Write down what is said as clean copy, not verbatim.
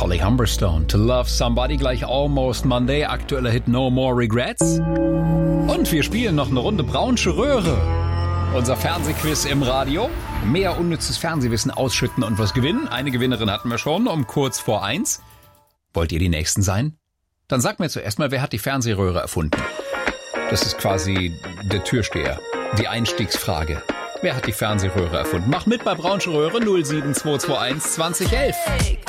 Holly Humberstone. To Love Somebody, gleich Almost Monday, aktueller Hit No More Regrets. Und wir spielen noch eine Runde Braunsche Röhre. Unser Fernsehquiz im Radio. Mehr unnützes Fernsehwissen ausschütten und was gewinnen. Eine Gewinnerin hatten wir schon um kurz vor 1. Wollt ihr die Nächsten sein? Dann sagt mir zuerst mal, wer hat die Fernsehröhre erfunden? Das ist quasi der Türsteher. Die Einstiegsfrage. Wer hat die Fernsehröhre erfunden? Mach mit bei Braunsche Röhre 07221 2011.